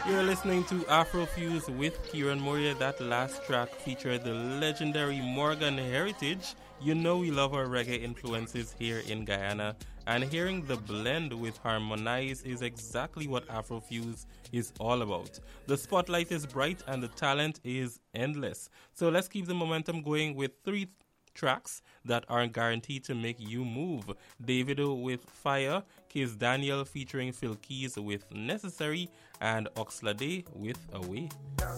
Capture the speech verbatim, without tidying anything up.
You're listening to Afrofuse with Kieran Moria. That last track featured the legendary Morgan Heritage. You know we love our reggae influences here in Guyana, and hearing the blend with Harmonize is exactly what Afrofuse is all about. The spotlight is bright and the talent is endless. So let's keep the momentum going with three tracks that are guaranteed to make you move. Davido with Fire, Kiss Daniel featuring Phil Keys with Necessary, and Oxlade with Away.